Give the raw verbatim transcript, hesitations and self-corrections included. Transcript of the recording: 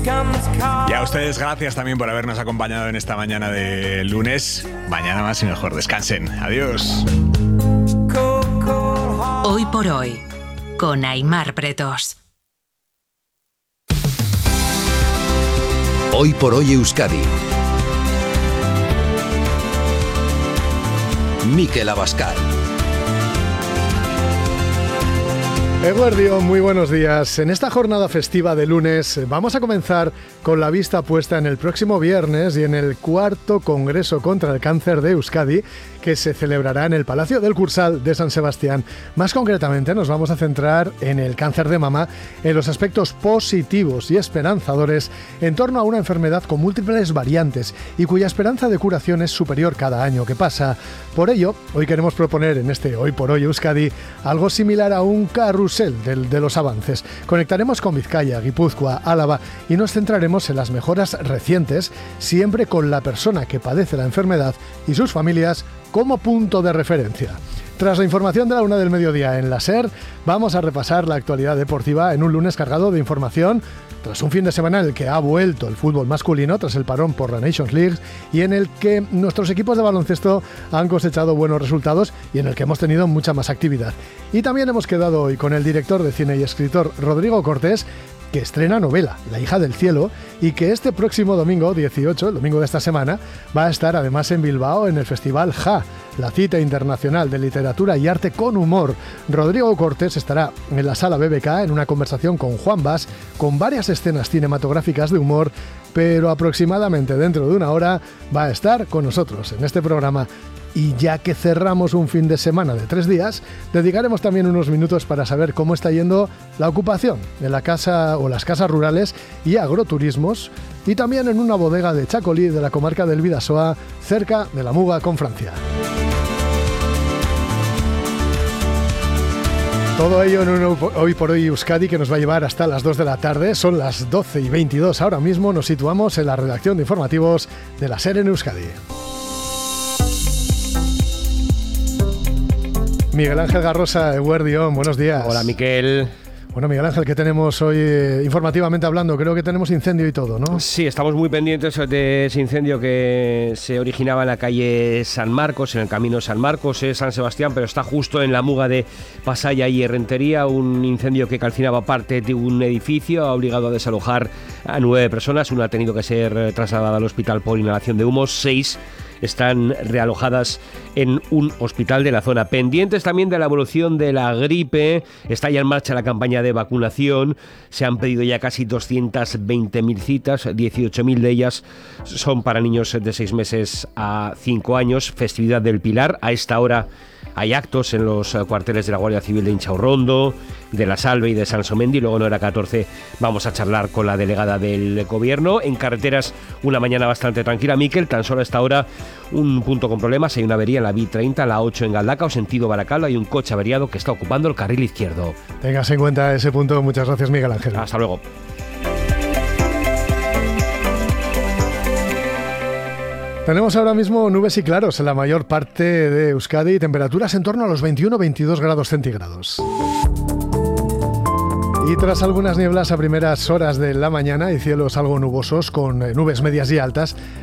Y a ustedes gracias también por habernos acompañado en esta mañana de lunes. Mañana más y mejor. Descansen. Adiós. Hoy por hoy, con Aimar Pretos. Hoy por hoy Euskadi. Mikel Abascal. Eguerdio, muy buenos días. En esta jornada festiva de lunes vamos a comenzar con la vista puesta en el próximo viernes y en el cuarto Congreso contra el Cáncer de Euskadi, que se celebrará en el Palacio del Cursal de San Sebastián. Más concretamente nos vamos a centrar en el cáncer de mama, en los aspectos positivos y esperanzadores en torno a una enfermedad con múltiples variantes y cuya esperanza de curación es superior cada año que pasa. Por ello, hoy queremos proponer en este Hoy por Hoy Euskadi algo similar a un carrusel de, de los avances. Conectaremos con Vizcaya, Guipúzcoa, Álava y nos centraremos en las mejoras recientes, siempre con la persona que padece la enfermedad y sus familias como punto de referencia. Tras la información de la una del mediodía en la SER, vamos a repasar la actualidad deportiva en un lunes cargado de información, tras un fin de semana en el que ha vuelto el fútbol masculino tras el parón por la Nations League y en el que nuestros equipos de baloncesto han cosechado buenos resultados y en el que hemos tenido mucha más actividad. Y también hemos quedado hoy con el director de cine y escritor Rodrigo Cortés, que estrena novela, La hija del cielo, y que este próximo domingo dieciocho, el domingo de esta semana, va a estar además en Bilbao en el Festival J A, la cita internacional de literatura y arte con humor. Rodrigo Cortés estará en la sala B B K en una conversación con Juan Bas, con varias escenas cinematográficas de humor, pero aproximadamente dentro de una hora va a estar con nosotros en este programa. Y ya que cerramos un fin de semana de tres días, dedicaremos también unos minutos para saber cómo está yendo la ocupación en la casa o las casas rurales y agroturismos, y también en una bodega de Chacolí de la comarca del Bidasoa, cerca de la Muga con Francia. Todo ello en un Hoy por Hoy Euskadi que nos va a llevar hasta las dos de la tarde. Son las doce y veintidós. Ahora mismo nos situamos en la redacción de informativos de la SER en Euskadi. Miguel Ángel Garrosa, Eguerdio, buenos días. Hola, Miquel. Bueno, Miguel Ángel, ¿qué tenemos hoy eh, informativamente hablando? Creo que tenemos incendio y todo, ¿no? Sí, estamos muy pendientes de ese incendio que se originaba en la calle San Marcos, en el camino San Marcos, es San Sebastián, pero está justo en la muga de Pasaya y Errentería, un incendio que calcinaba parte de un edificio, ha obligado a desalojar a nueve personas, una ha tenido que ser trasladada al hospital por inhalación de humos, seis están realojadas en un hospital de la zona. Pendientes también de la evolución de la gripe, está ya en marcha la campaña de vacunación, se han pedido ya casi doscientas veinte mil citas, dieciocho mil de ellas son para niños de seis meses a cinco años, festividad del Pilar, a esta hora hay actos en los cuarteles de la Guardia Civil de Inchaurrondo, de La Salve y de Sansomendi. Luego en hora catorce vamos a charlar con la delegada del Gobierno. En carreteras una mañana bastante tranquila, Miquel, tan solo a esta hora un punto con problemas. Hay una avería en la B treinta, la ocho en Galdacao, sentido Baracaldo. Hay un coche averiado que está ocupando el carril izquierdo. Tengas en cuenta ese punto. Muchas gracias, Miguel Ángel. Hasta luego. Tenemos ahora mismo nubes y claros en la mayor parte de Euskadi y temperaturas en torno a los veintiuno a veintidós grados centígrados. Y tras algunas nieblas a primeras horas de la mañana y cielos algo nubosos con nubes medias y altas,